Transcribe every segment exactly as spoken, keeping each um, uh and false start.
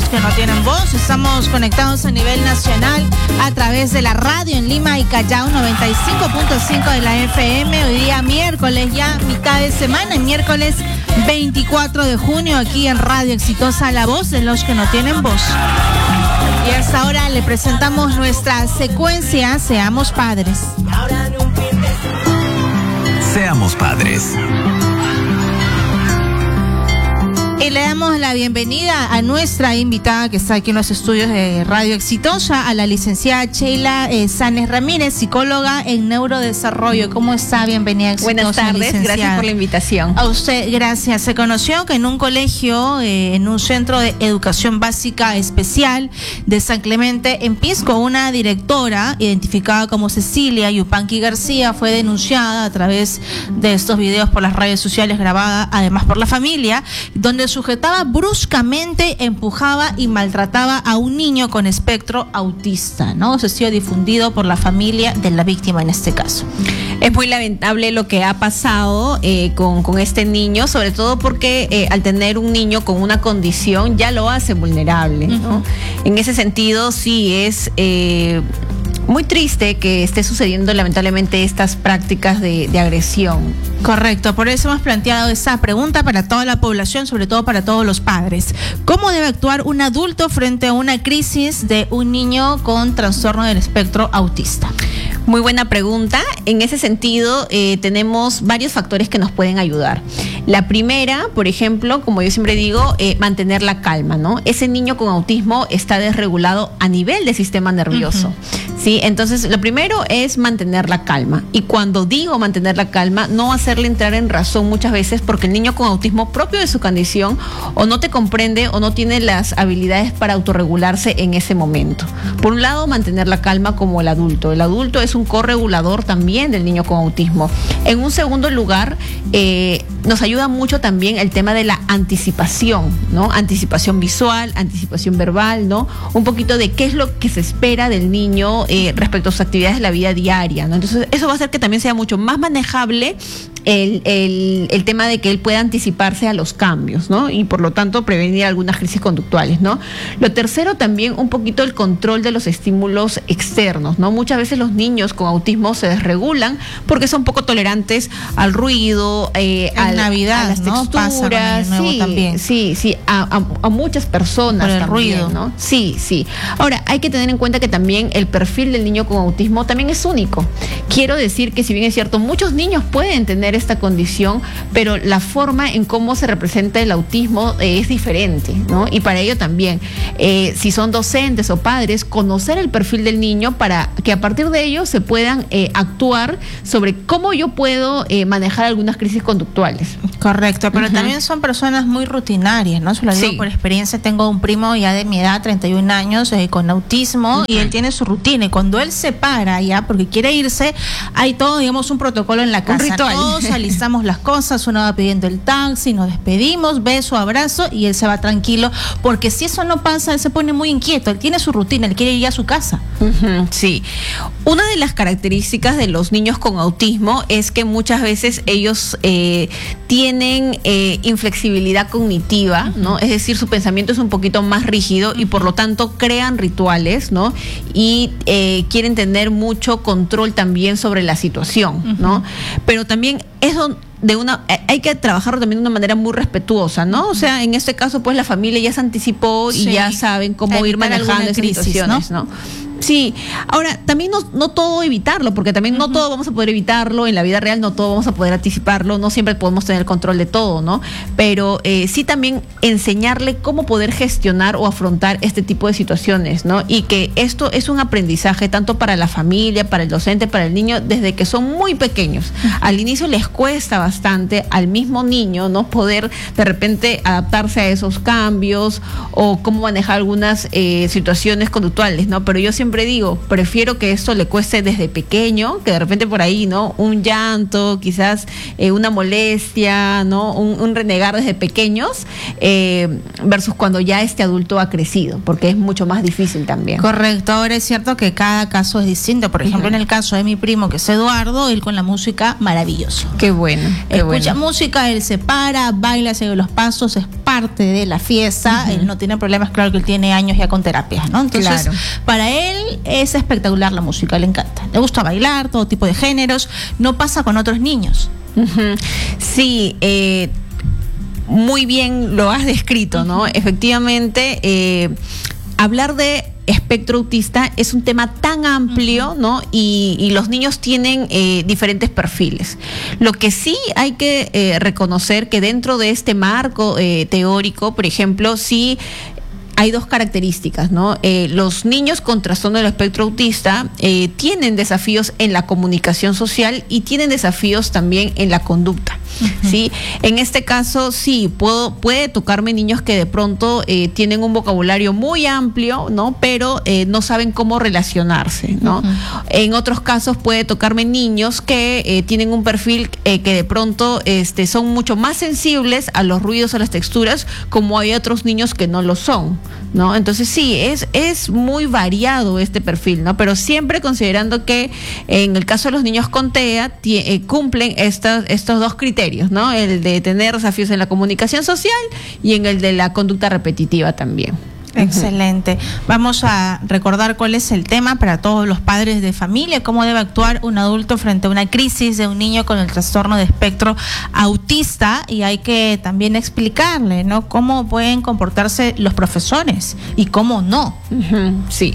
los que no tienen voz. Estamos conectados a nivel nacional a través de la radio en Lima y Callao, noventa y cinco punto cinco de la F M. Hoy día miércoles, ya mitad de semana, miércoles veinticuatro de junio, aquí en Radio Exitosa, la voz de los que no tienen voz. Y hasta ahora le presentamos nuestra secuencia Seamos Padres. Seamos Padres. Y le damos la bienvenida a nuestra invitada que está aquí en los estudios de Radio Exitosa, a la licenciada Sheila eh, Sanes Ramírez, psicóloga en neurodesarrollo. ¿Cómo está? Bienvenida. Exitosa, buenas tardes, licenciada. Gracias por la invitación. A usted, gracias. Se conoció que en un colegio, eh, en un centro de educación básica especial de San Clemente, en Pisco, una directora identificada como Cecilia Yupanqui García fue denunciada a través de estos videos por las redes sociales, grabada además por la familia, donde sujetaba bruscamente, empujaba y maltrataba a un niño con espectro autista, ¿no? Eso ha sido difundido por la familia de la víctima en este caso. Es muy lamentable lo que ha pasado eh, con, con este niño, sobre todo porque eh, al tener un niño con una condición ya lo hace vulnerable, ¿no? Uh-huh. En ese sentido, sí es eh, muy triste que esté sucediendo lamentablemente estas prácticas de, de agresión. Correcto, por eso hemos planteado esa pregunta para toda la población, sobre todo para todos los padres. ¿Cómo debe actuar un adulto frente a una crisis de un niño con trastorno del espectro autista? Muy buena pregunta. En ese sentido, eh, tenemos varios factores que nos pueden ayudar. La primera, por ejemplo, como yo siempre digo, eh, mantener la calma, ¿no? Ese niño con autismo está desregulado a nivel del sistema nervioso, uh-huh. ¿sí? Entonces, lo primero es mantener la calma. Y cuando digo mantener la calma, no hacerle entrar en razón muchas veces, porque el niño con autismo propio de su condición o no te comprende o no tiene las habilidades para autorregularse en ese momento. Por un lado, mantener la calma como el adulto. El adulto es un corregulador también del niño con autismo. En un segundo lugar, eh, nos ayuda mucho también el tema de la anticipación, ¿no? Anticipación visual, anticipación verbal, ¿no? Un poquito de qué es lo que se espera del niño eh, respecto a sus actividades de la vida diaria, ¿no? Entonces, eso va a hacer que también sea mucho más manejable el, el, el tema de que él pueda anticiparse a los cambios, ¿no? Y por lo tanto prevenir algunas crisis conductuales, ¿no? Lo tercero también un poquito el control de los estímulos externos, ¿no? Muchas veces los niños con autismo se desregulan porque son poco tolerantes al ruido, eh, al, Navidad, a las ¿no? texturas, Pasa sí, también. sí, sí, a, a, a muchas personas por el también, ruido, ¿no? Sí, sí. Ahora, hay que tener en cuenta que también el perfil del niño con autismo también es único. Quiero decir que si bien es cierto, muchos niños pueden tener esta condición, pero la forma en cómo se representa el autismo eh, es diferente, ¿no? Y para ello también, eh, si son docentes o padres, conocer el perfil del niño para que a partir de ello se puedan eh, actuar sobre cómo yo puedo eh, manejar algunas crisis conductuales. Correcto, pero uh-huh. también son personas muy rutinarias, ¿no? Se lo digo sí. por experiencia. Tengo un primo ya de mi edad, treinta y un años, eh, con autismo, uh-huh. y él tiene su rutina. Y cuando él se para ya, porque quiere irse, hay todo, digamos, un protocolo en la casa. Un ritual. Todos alistamos las cosas, uno va pidiendo el taxi, nos despedimos, beso, abrazo, y él se va tranquilo, porque si eso no pasa, él se pone muy inquieto. Él tiene su rutina, él quiere ir a su casa. Uh-huh. Sí. Una de las características de los niños con autismo es que muchas veces ellos eh, tienen eh, inflexibilidad cognitiva, ¿no? Es decir, su pensamiento es un poquito más rígido y por lo tanto crean rituales, ¿no? Y eh, quieren tener mucho control también sobre la situación, ¿no? Uh-huh. Pero también eso de una hay que trabajarlo también de una manera muy respetuosa, ¿no? O sea, en este caso pues la familia ya se anticipó y sí. ya saben cómo Evitar ir manejando esas crisis, situaciones, ¿no? ¿no? Sí, ahora también no, no todo evitarlo, porque también uh-huh. no todo vamos a poder evitarlo, en la vida real no todo vamos a poder anticiparlo, no siempre podemos tener control de todo, ¿no? Pero eh, sí también enseñarle cómo poder gestionar o afrontar este tipo de situaciones, ¿no? Y que esto es un aprendizaje tanto para la familia, para el docente, para el niño, desde que son muy pequeños. Uh-huh. Al inicio les cuesta bastante al mismo niño, ¿no? Poder de repente adaptarse a esos cambios o cómo manejar algunas eh, situaciones conductuales, ¿no? Pero yo siempre digo, prefiero que esto le cueste desde pequeño, que de repente por ahí, ¿no? Un llanto, quizás eh, una molestia, ¿no? Un, un renegar desde pequeños, eh, versus cuando ya este adulto ha crecido, porque es mucho más difícil también. Correcto, ahora es cierto que cada caso es distinto. Por ejemplo, uh-huh. en el caso de mi primo, que es Eduardo, él con la música, maravilloso. Qué bueno. Qué Escucha bueno. música, él se para, baila, sigue los pasos, es parte parte de la fiesta. Uh-huh. Él no tiene problemas, claro que él tiene años ya con terapias, ¿no? Entonces, claro, para él es espectacular la música, le encanta. Le gusta bailar, todo tipo de géneros. No pasa con otros niños. Uh-huh. Sí, eh, muy bien lo has descrito, ¿no? Uh-huh. Efectivamente, eh, hablar de espectro autista es un tema tan amplio, ¿no? Y, y los niños tienen eh, diferentes perfiles. Lo que sí hay que eh, reconocer que dentro de este marco eh, teórico, por ejemplo, sí hay dos características, ¿no? Eh, los niños con trastorno del espectro autista eh, tienen desafíos en la comunicación social y tienen desafíos también en la conducta. Uh-huh. ¿Sí? En este caso, sí, puedo, puede tocarme niños que de pronto eh, tienen un vocabulario muy amplio, ¿no? Pero eh, no saben cómo relacionarse, ¿no? Uh-huh. En otros casos puede tocarme niños que eh, tienen un perfil eh, que de pronto este, son mucho más sensibles a los ruidos, a las texturas, como hay otros niños que no lo son, ¿no? Entonces sí, es, es muy variado este perfil, ¿no? Pero siempre considerando que en el caso de los niños con T E A t- eh, cumplen estas, estos dos criterios, ¿no? El de tener desafíos en la comunicación social y en el de la conducta repetitiva también. Excelente. Vamos a recordar cuál es el tema para todos los padres de familia, cómo debe actuar un adulto frente a una crisis de un niño con el trastorno de espectro autista, y hay que también explicarle, ¿no?, cómo pueden comportarse los profesores y cómo no. Uh-huh, sí.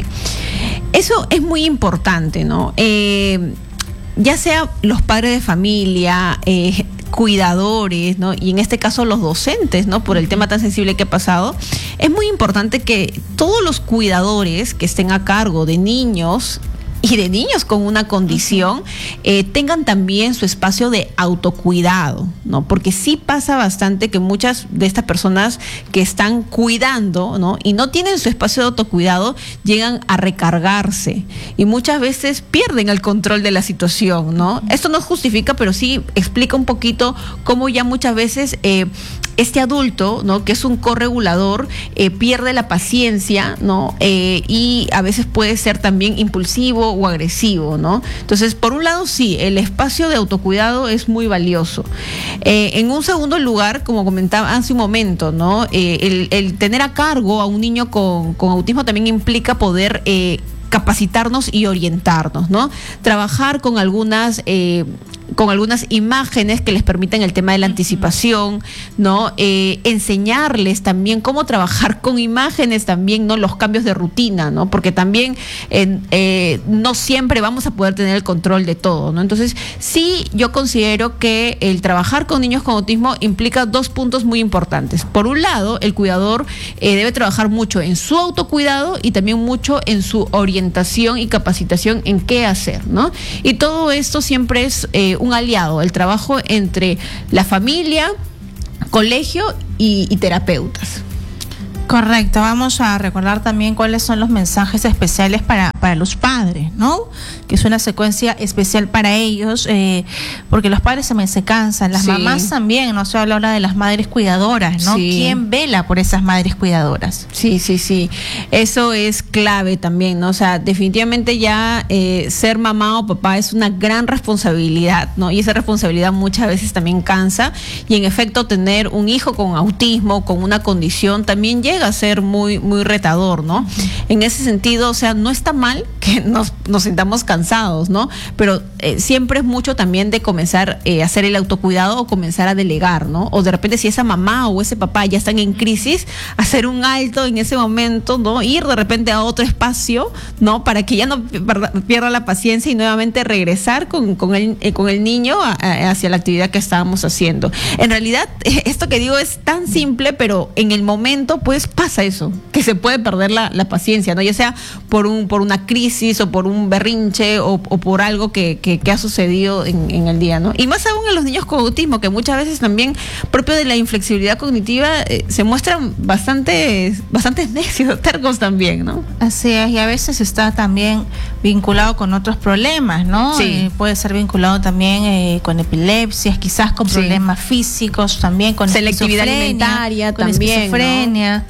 Eso es muy importante, ¿no? Eh, ya sea los padres de familia, eh, cuidadores, ¿no?, y en este caso los docentes, ¿no?, por el tema tan sensible que ha pasado, es muy importante que todos los cuidadores que estén a cargo de niños y de niños con una condición eh, tengan también su espacio de autocuidado, ¿no? Porque sí pasa bastante que muchas de estas personas que están cuidando, ¿no?, y no tienen su espacio de autocuidado, llegan a recargarse y muchas veces pierden el control de la situación, ¿no? Esto no justifica, pero sí explica un poquito cómo ya muchas veces eh, este adulto, ¿no?, que es un corregulador, eh, pierde la paciencia, ¿no? Eh, y a veces puede ser también impulsivo o agresivo, ¿no? Entonces, por un lado, sí, el espacio de autocuidado es muy valioso. Eh, en un segundo lugar, como comentaba hace un momento, ¿no?, eh, el, el tener a cargo a un niño con, con autismo también implica poder eh, capacitarnos y orientarnos, ¿no? Trabajar con algunas eh, con algunas imágenes que les permitan el tema de la anticipación, ¿no? Eh, enseñarles también cómo trabajar con imágenes también, ¿no?, los cambios de rutina, ¿no? Porque también eh, eh, no siempre vamos a poder tener el control de todo, ¿no? Entonces, sí, yo considero que el trabajar con niños con autismo implica dos puntos muy importantes. Por un lado, el cuidador eh, debe trabajar mucho en su autocuidado y también mucho en su orientación y capacitación en qué hacer, ¿no? Y todo esto siempre es eh, un aliado, el trabajo entre la familia, colegio y, y terapeutas. Correcto, vamos a recordar también cuáles son los mensajes especiales para, para los padres, ¿no? Que es una secuencia especial para ellos, eh, porque los padres también se cansan, las sí. mamás también, no se habla ahora de las madres cuidadoras, ¿no? Sí. ¿Quién vela por esas madres cuidadoras? Sí, sí, sí, eso es clave también, ¿no? O sea, definitivamente ya eh, ser mamá o papá es una gran responsabilidad, ¿no? Y esa responsabilidad muchas veces también cansa, y en efecto tener un hijo con autismo, con una condición, también llega a ser muy, muy retador, ¿no? Uh-huh. En ese sentido, o sea, no está mal que nos, nos sintamos cansados, ¿no? Pero eh, siempre es mucho también de comenzar eh, a hacer el autocuidado o comenzar a delegar, ¿no? O de repente si esa mamá o ese papá ya están en crisis, hacer un alto en ese momento, ¿no? Ir de repente a otro espacio, ¿no? Para que ya no pierda la paciencia y nuevamente regresar con, con, el, eh, con el niño a, a, hacia la actividad que estábamos haciendo. En realidad, esto que digo es tan simple, pero en el momento, pues, pasa eso, que se puede perder la, la paciencia, ¿no? Ya sea por un por una crisis o por un berrinche o, o por algo que, que, que ha sucedido en, en el día, ¿no? Y más aún en los niños con autismo, que muchas veces también, propio de la inflexibilidad cognitiva, eh, se muestran bastante, bastantes necios, tercos también, ¿no? Así es, y a veces está también vinculado con otros problemas, ¿no? Sí. Eh, puede ser vinculado también eh, con epilepsias, quizás con problemas sí. físicos, también con selectividad alimentaria, con también, esquizofrenia. ¿no?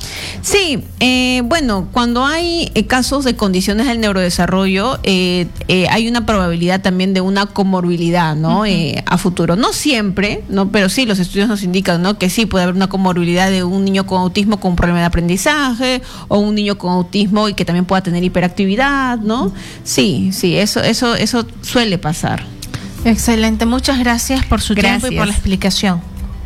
Sí, eh, bueno, cuando hay eh, casos de condiciones del neurodesarrollo, eh, eh, hay una probabilidad también de una comorbilidad, ¿no? Uh-huh. eh, a futuro. No siempre, ¿no? Pero sí, los estudios nos indican, ¿no? Que sí puede haber una comorbilidad de un niño con autismo con un problema de aprendizaje, o un niño con autismo y que también pueda tener hiperactividad, ¿no? Sí, sí, eso, eso, eso suele pasar. Excelente, muchas gracias por su Gracias. tiempo y por la explicación.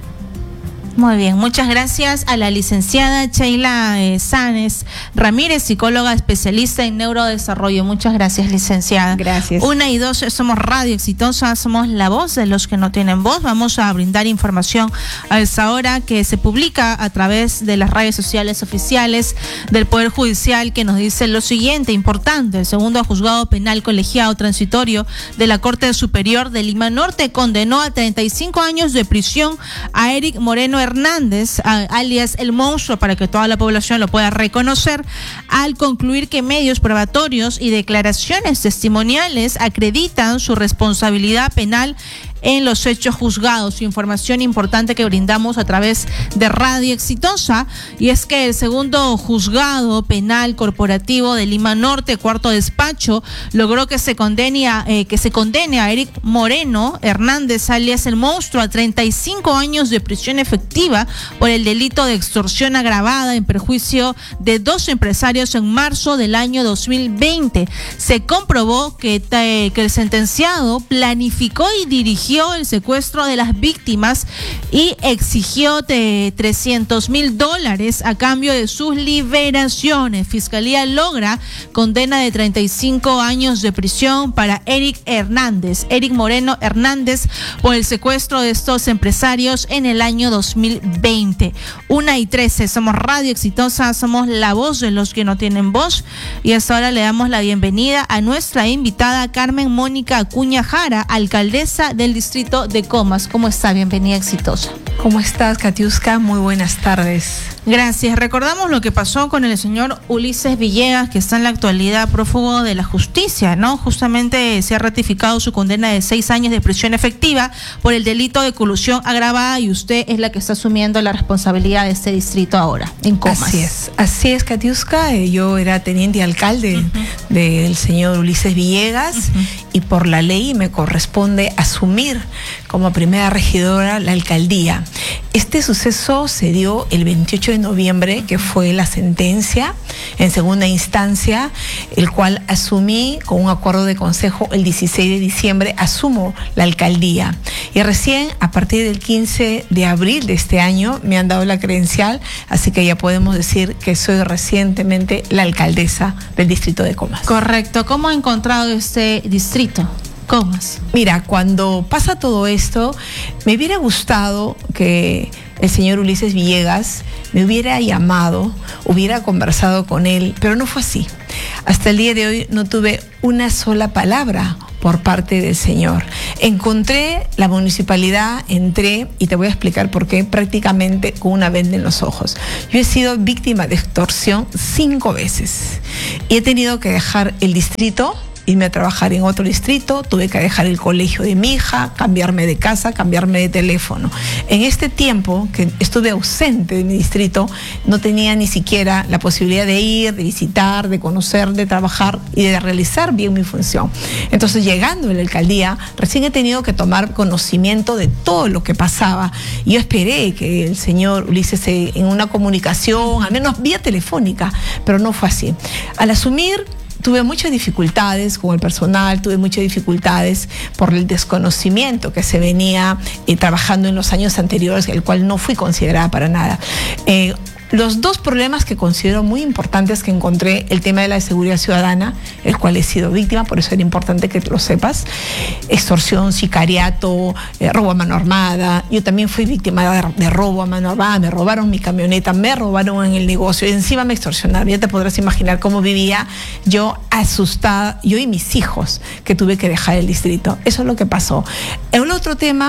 Muy bien, muchas gracias a la licenciada Sheila eh, Sáenz Ramírez, psicóloga especialista en neurodesarrollo. Muchas gracias, licenciada. Gracias. Una y dos, somos Radio Exitosa, somos la voz de los que no tienen voz. Vamos a brindar información a esa hora que se publica a través de las redes sociales oficiales del Poder Judicial, que nos dice lo siguiente, importante: el segundo juzgado penal colegiado transitorio de la Corte Superior de Lima Norte condenó a treinta y cinco años de prisión a Eric Moreno Hernández, alias El Monstruo, para que toda la población lo pueda reconocer, al concluir que medios probatorios y declaraciones testimoniales acreditan su responsabilidad penal en los hechos juzgados. Información importante que brindamos a través de Radio Exitosa, y es que el segundo juzgado penal corporativo de Lima Norte, cuarto despacho, logró que se condene a, eh, que se condene a Eric Moreno Hernández, alias El Monstruo, a treinta y cinco años de prisión efectiva por el delito de extorsión agravada en perjuicio de dos empresarios en marzo del año dos mil veinte. Se comprobó que, eh, que el sentenciado planificó y dirigió el secuestro de las víctimas y exigió de trescientos mil dólares a cambio de sus liberaciones. Fiscalía logra condena de treinta y cinco años de prisión para Eric Hernández, Eric Moreno Hernández, por el secuestro de estos empresarios en el año dos mil veinte. Una y trece, somos Radio Exitosa, somos la voz de los que no tienen voz, y hasta ahora le damos la bienvenida a nuestra invitada Carmen Mónica Acuña Jara, alcaldesa del distrito de Comas. ¿Cómo está? Bienvenida, Exitosa. ¿Cómo estás, Katiuska? Muy buenas tardes. Gracias. Recordamos lo que pasó con el señor Ulises Villegas, que está en la actualidad prófugo de la justicia, ¿no? Justamente se ha ratificado su condena de seis años de prisión efectiva por el delito de colusión agravada, y usted es la que está asumiendo la responsabilidad de este distrito ahora, en Comas. Así es, así es, Katiuska. Yo era teniente alcalde uh-huh. del señor Ulises Villegas uh-huh. y por la ley me corresponde asumir como primera regidora la alcaldía. Este suceso se dio el veintiocho de noviembre, que fue la sentencia en segunda instancia, el cual asumí con un acuerdo de consejo el dieciséis de diciembre, asumo la alcaldía. Y recién a partir del quince de abril de este año me han dado la credencial, así que ya podemos decir que soy recientemente la alcaldesa del distrito de Comas. Correcto. ¿Cómo ha encontrado este distrito? Comas. Mira, cuando pasa todo esto, me hubiera gustado que el señor Ulises Villegas me hubiera llamado, hubiera conversado con él, pero no fue así. Hasta el día de hoy no tuve una sola palabra por parte del señor. Encontré la municipalidad, entré, y te voy a explicar por qué, prácticamente con una venda en los ojos. Yo he sido víctima de extorsión cinco veces y he tenido que dejar el distrito, irme a trabajar en otro distrito, tuve que dejar el colegio de mi hija, cambiarme de casa, cambiarme de teléfono. En este tiempo que estuve ausente de mi distrito, no tenía ni siquiera la posibilidad de ir, de visitar, de conocer, de trabajar y de realizar bien mi función. Entonces, llegando a la alcaldía, recién he tenido que tomar conocimiento de todo lo que pasaba. Yo esperé que el señor Ulises, en una comunicación, al menos vía telefónica, pero no fue así. Al asumir, tuve muchas dificultades con el personal, tuve muchas dificultades por el desconocimiento que se venía eh, trabajando en los años anteriores, el cual no fui considerada para nada. Eh, Los dos problemas que considero muy importantes que encontré, el tema de la seguridad ciudadana, el cual he sido víctima, por eso era importante que lo sepas, extorsión, sicariato, eh, robo a mano armada. Yo también fui víctima de, de robo a mano armada, me robaron mi camioneta, me robaron en el negocio y encima me extorsionaron. Ya te podrás imaginar cómo vivía yo asustada, yo y mis hijos, que tuve que dejar el distrito. Eso es lo que pasó. El otro tema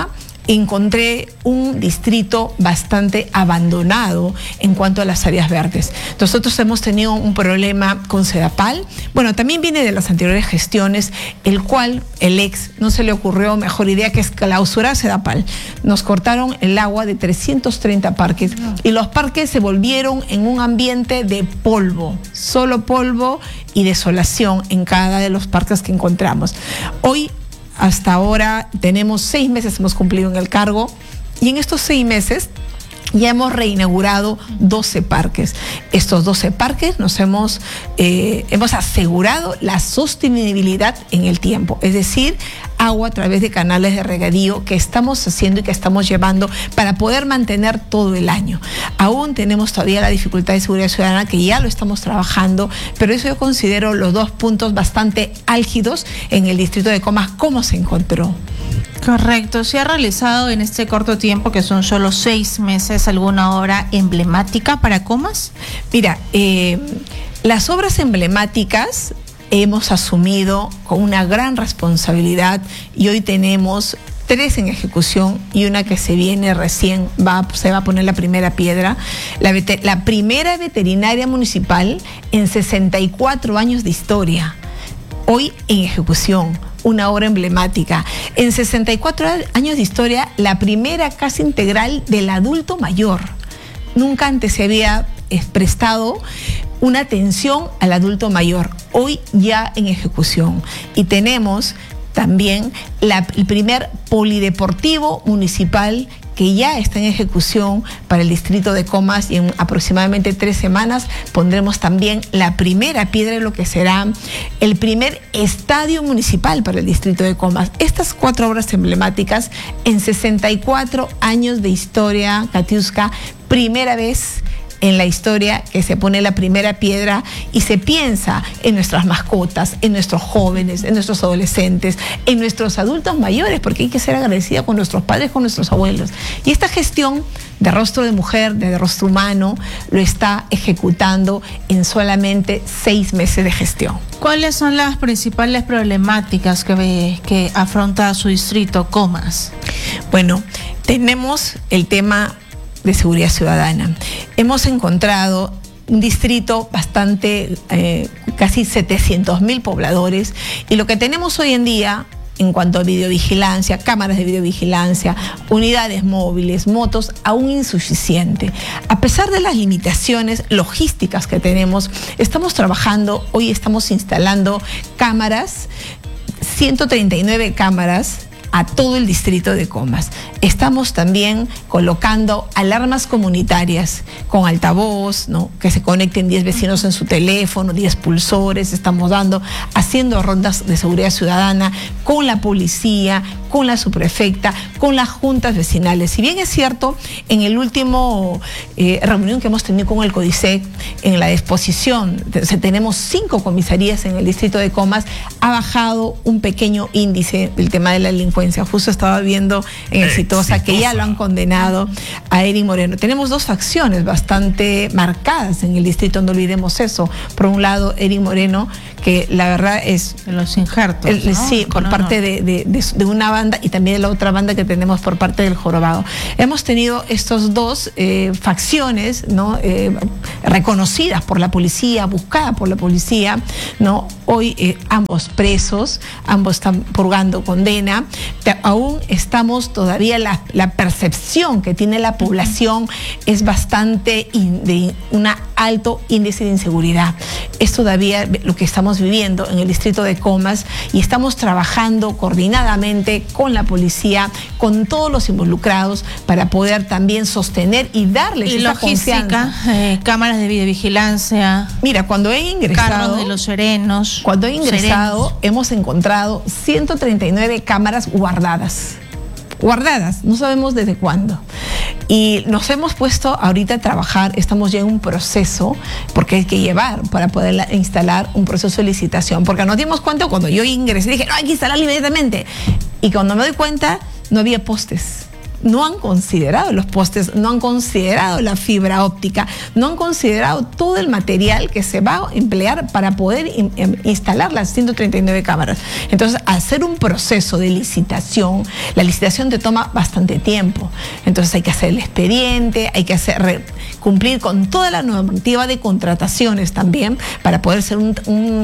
encontré un distrito bastante abandonado en cuanto a las áreas verdes. Nosotros hemos tenido un problema con Sedapal, bueno, también viene de las anteriores gestiones, el cual el ex no se le ocurrió mejor idea que es clausurar Sedapal. Nos cortaron el agua de trescientos treinta parques y los parques se volvieron en un ambiente de polvo, solo polvo y desolación en cada de los parques que encontramos. Hoy, hasta ahora, tenemos seis meses, hemos cumplido en el cargo, y en estos seis meses ya hemos reinaugurado doce parques. Estos doce parques nos hemos, eh, hemos asegurado la sostenibilidad en el tiempo, es decir, agua a través de canales de regadío que estamos haciendo y que estamos llevando para poder mantener todo el año. Aún tenemos todavía la dificultad de seguridad ciudadana, que ya lo estamos trabajando, pero eso yo considero los dos puntos bastante álgidos en el distrito de Comas. ¿Cómo se encontró? Correcto. ¿Se ha realizado en este corto tiempo, que son solo seis meses, alguna obra emblemática para Comas? Mira, eh, las obras emblemáticas hemos asumido con una gran responsabilidad y hoy tenemos tres en ejecución y una que se viene recién, va, se va a poner la primera piedra. La, la primera veterinaria municipal en sesenta y cuatro años de historia, hoy en ejecución. Una obra emblemática. En sesenta y cuatro años de historia, la primera casa integral del adulto mayor. Nunca antes se había prestado una atención al adulto mayor. Hoy ya en ejecución. Y tenemos también la, el primer polideportivo municipal que ya está en ejecución para el distrito de Comas, y en aproximadamente tres semanas pondremos también la primera piedra de lo que será el primer estadio municipal para el distrito de Comas. Estas cuatro obras emblemáticas en sesenta y cuatro años de historia, Katiuska, primera vez en la historia que se pone la primera piedra y se piensa en nuestras mascotas, en nuestros jóvenes, en nuestros adolescentes, en nuestros adultos mayores, porque hay que ser agradecida con nuestros padres, con nuestros abuelos. Y esta gestión de rostro de mujer, de rostro humano, lo está ejecutando en solamente seis meses de gestión. ¿Cuáles son las principales problemáticas que, que afronta su distrito, Comas? Bueno, tenemos el tema de seguridad ciudadana. Hemos encontrado un distrito bastante, eh, casi setecientos mil pobladores, y lo que tenemos hoy en día en cuanto a videovigilancia, cámaras de videovigilancia, unidades móviles, motos, aún insuficiente. A pesar de las limitaciones logísticas que tenemos, estamos trabajando, hoy estamos instalando cámaras, ciento treinta y nueve cámaras, a todo el distrito de Comas. Estamos también colocando alarmas comunitarias con altavoz, ¿no? Que se conecten diez vecinos en su teléfono, diez pulsores, estamos dando, haciendo rondas de seguridad ciudadana con la policía, con la subprefecta, con las juntas vecinales. Si bien es cierto, en el último eh, reunión que hemos tenido con el CODISEC, en la exposición, o sea, tenemos cinco comisarías en el distrito de Comas, ha bajado un pequeño índice del tema de la delincuencia. Justo estaba viendo en Exitosa que ya lo han condenado a Eric Moreno. Tenemos dos facciones bastante marcadas en el distrito, no olvidemos eso. Por un lado, Eric Moreno, que la verdad es... De los injertos, el, ¿no? Sí, por no, parte no. De, de, de, de una banda, y también de la otra banda que tenemos por parte del Jorobado. Hemos tenido estos dos eh, facciones, ¿no? Eh, reconocidas por la policía, buscadas por la policía, ¿no? Hoy eh, ambos presos, ambos están purgando condena. Aún estamos todavía, la, la percepción que tiene la población es bastante in, de un alto índice de inseguridad. Es todavía lo que estamos viviendo en el distrito de Comas, y estamos trabajando coordinadamente con la policía, con todos los involucrados, para poder también sostener y darles y esa logística, confianza. Eh, cámaras de videovigilancia. Mira, cuando he ingresado, carros de los serenos. cuando he ingresado, serenos. hemos encontrado ciento treinta y nueve cámaras guardadas. Guardadas, no sabemos desde cuándo. Y nos hemos puesto ahorita a trabajar, estamos ya en un proceso, porque hay que llevar para poder instalar un proceso de licitación, porque nos dimos cuenta cuando yo ingresé, dije, no, hay que instalarlo inmediatamente. Y cuando me doy cuenta, no había postes. no han considerado los postes, no han considerado la fibra óptica, no han considerado todo el material que se va a emplear para poder in, in, instalar las ciento treinta y nueve cámaras. Entonces, hacer un proceso de licitación, la licitación te toma bastante tiempo. Entonces hay que hacer el expediente, hay que hacer, re, cumplir con toda la normativa de contrataciones también para poder hacer un, un,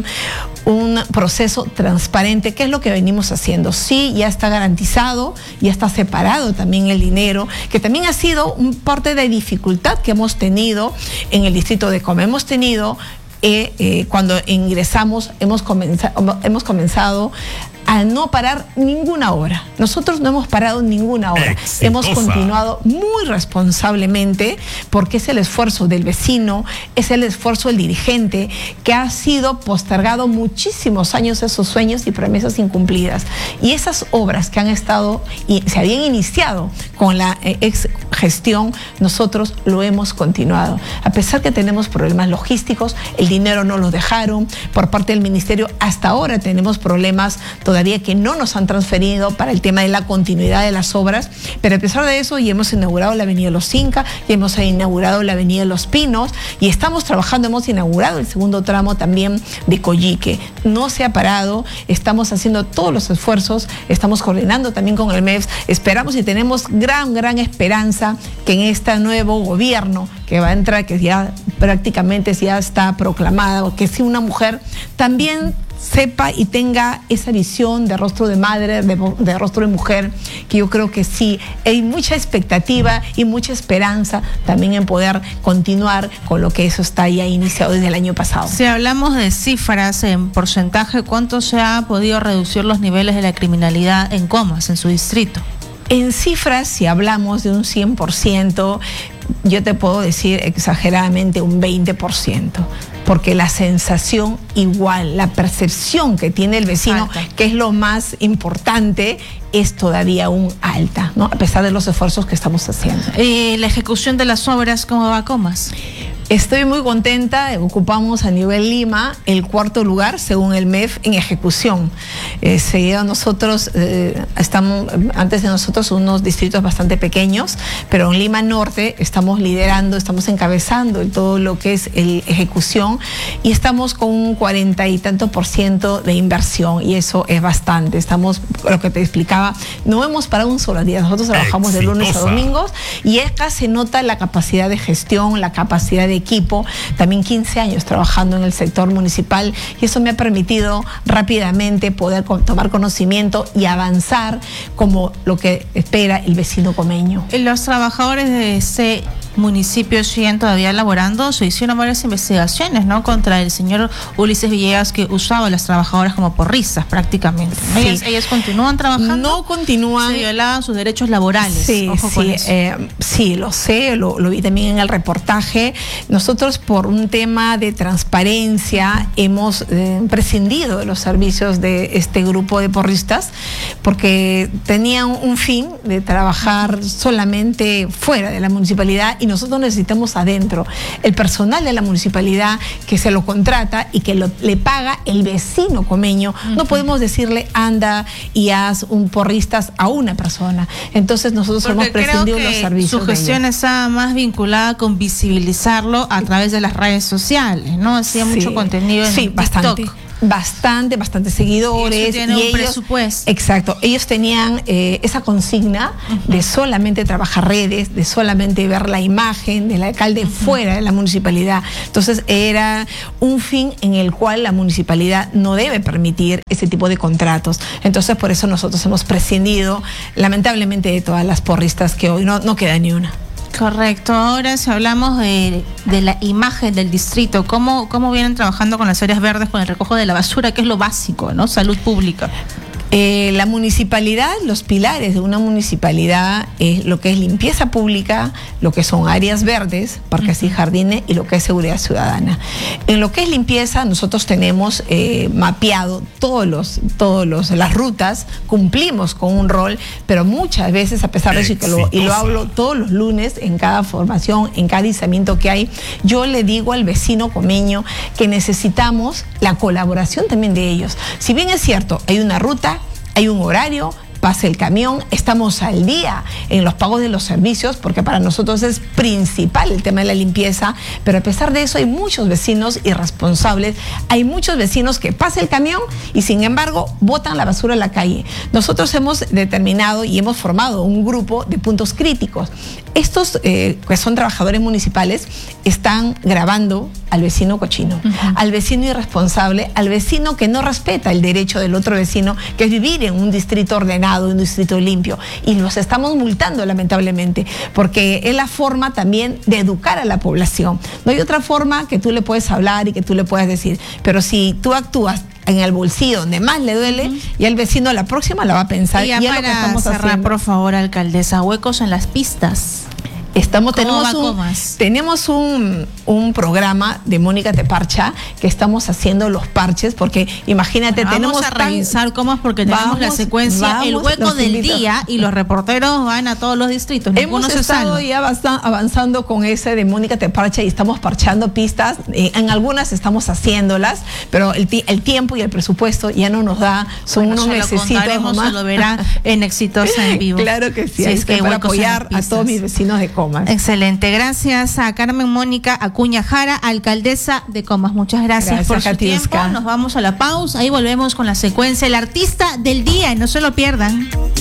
un proceso transparente, que es lo que venimos haciendo. Sí, ya está garantizado, ya está separado también el dinero, que también ha sido un parte de dificultad que hemos tenido en el distrito de Coma. Hemos tenido, eh, eh, cuando ingresamos, hemos comenzado, hemos comenzado a no parar ninguna obra. Nosotros no hemos parado ninguna obra. Exitosa. Hemos continuado muy responsablemente, porque es el esfuerzo del vecino, es el esfuerzo del dirigente, que ha sido postergado muchísimos años esos sueños y promesas incumplidas. Y esas obras que han estado y se habían iniciado con la eh, ex gestión, nosotros lo hemos continuado. A pesar que tenemos problemas logísticos, el dinero no lo dejaron por parte del ministerio. Hasta ahora tenemos problemas todavía que no nos han transferido para el tema de la continuidad de las obras, pero a pesar de eso ya hemos inaugurado la avenida Los Incas, ya hemos inaugurado la avenida Los Pinos y estamos trabajando, hemos inaugurado el segundo tramo también de Coyique. No se ha parado, estamos haciendo todos los esfuerzos, estamos coordinando también con el M E F S, esperamos y tenemos gran, gran esperanza que en este nuevo gobierno que va a entrar, que ya prácticamente ya está proclamado, que si una mujer también sepa y tenga esa visión de rostro de madre, de, de rostro de mujer, que yo creo que sí, hay mucha expectativa y mucha esperanza también en poder continuar con lo que eso está ya iniciado desde el año pasado. Si hablamos de cifras en porcentaje, ¿cuánto se ha podido reducir los niveles de la criminalidad en Comas, en su distrito? En cifras, si hablamos de un cien por ciento, yo te puedo decir exageradamente un veinte por ciento, porque la sensación igual, la percepción que tiene el vecino, Alta. que es lo más importante, es todavía aún alta, ¿no? A pesar de los esfuerzos que estamos haciendo. Eh, la ejecución de las obras, ¿cómo va Comas? Estoy muy contenta, ocupamos a nivel Lima el cuarto lugar según el M E F en ejecución. Eh, seguido nosotros, eh, estamos antes de nosotros unos distritos bastante pequeños, pero en Lima Norte estamos liderando, estamos encabezando en todo lo que es el ejecución y estamos con un cuarenta y tanto por ciento de inversión y eso es bastante. Estamos, lo que te explicaba, no hemos parado un solo día, nosotros trabajamos de lunes a domingos y acá se nota la capacidad de gestión, la capacidad de equipo, también quince años trabajando en el sector municipal y eso me ha permitido rápidamente poder tomar conocimiento y avanzar como lo que espera el vecino comeño. Los trabajadores de ese municipio siguen todavía laborando, se hicieron varias investigaciones, ¿no?, contra el señor Ulises Villegas, que usaba a las trabajadoras como porristas prácticamente, ¿no? Sí. Ellas, ellas continúan trabajando. No continúan. Se violaban sus derechos laborales. Sí, Ojo sí, con eso. eh, sí, lo sé, lo, lo vi también en el reportaje. Nosotros, por un tema de transparencia, hemos eh, prescindido de los servicios de este grupo de porristas porque tenían un fin de trabajar solamente fuera de la municipalidad y nosotros necesitamos adentro el personal de la municipalidad que se lo contrata y que lo, le paga el vecino comeño. Uh-huh. No podemos decirle anda y haz un porristas a una persona. Entonces nosotros Porque hemos prescindido creo que los servicios. su gestión está más vinculada con visibilizarlo a través de las redes sociales, ¿no? Hacía Sí. mucho contenido en Sí, TikTok. bastante. Bastante, bastante seguidores. Y eso tiene y un ellos, presupuesto. Exacto, ellos tenían eh, esa consigna uh-huh. de solamente trabajar redes, de solamente ver la imagen del alcalde uh-huh. fuera de la municipalidad. Entonces era un fin en el cual la municipalidad no debe permitir ese tipo de contratos. Entonces por eso nosotros hemos prescindido lamentablemente de todas las porristas que hoy no, no queda ni una. Correcto. Ahora si hablamos de, de la imagen del distrito, ¿cómo, cómo vienen trabajando con las áreas verdes, con el recojo de la basura, que es lo básico, ¿no? Salud pública. Eh, la municipalidad, los pilares de una municipalidad es lo que es limpieza pública, lo que son áreas verdes, parques uh-huh. y jardines y lo que es seguridad ciudadana. En lo que es limpieza, nosotros tenemos eh, mapeado todos los, todos los, las rutas, cumplimos con un rol, pero muchas veces, a pesar de eso, y, que lo, y lo hablo todos los lunes en cada formación, en cada izamiento que hay, yo le digo al vecino comeño que necesitamos la colaboración también de ellos. Si bien es cierto, hay una ruta, hay un horario pase el camión, estamos al día en los pagos de los servicios, porque para nosotros es principal el tema de la limpieza, pero a pesar de eso hay muchos vecinos irresponsables, hay muchos vecinos que pasa el camión y sin embargo botan la basura a la calle. Nosotros hemos determinado y hemos formado un grupo de puntos críticos. Estos eh, que son trabajadores municipales están grabando al vecino cochino, uh-huh. al vecino irresponsable, al vecino que no respeta el derecho del otro vecino, que es vivir en un distrito ordenado, un distrito limpio, y los estamos multando lamentablemente, porque es la forma también de educar a la población. No hay otra forma que tú le puedes hablar y que tú le puedas decir, pero si tú actúas en el bolsillo donde más le duele, uh-huh. y el vecino la próxima la va a pensar. Y ya, y para es lo que estamos cerrar, haciendo. por favor, alcaldesa, huecos en las pistas. Estamos, ¿Cómo tenemos va un, Comas? tenemos un, un programa de Mónica Te Parcha que estamos haciendo los parches, porque imagínate, Bueno, tenemos vamos a tan- revisar cómo, porque tenemos Vamos, la secuencia, vamos, el hueco los del invito. día, y los reporteros van a todos los distritos. Ninguno Hemos se estado salva. ya avanza- avanzando con ese de Mónica Te Parcha y estamos parchando pistas. Eh, en algunas estamos haciéndolas, pero el, ti- el tiempo y el presupuesto ya no nos da. Son Bueno, unos se lo necesitos contaremos, nomás. se lo verá en Exitosa en Vivo. Claro que sí, Si es es que que para huecos en las apoyar a pistas. todos mis vecinos de Comas. Excelente. Gracias a Carmen Mónica Acuña Jara, alcaldesa de Comas. Muchas gracias, Gracias, por su Katiuska. tiempo. Nos vamos a la pausa. Ahí volvemos con la secuencia El Artista del Día. Y no se lo pierdan.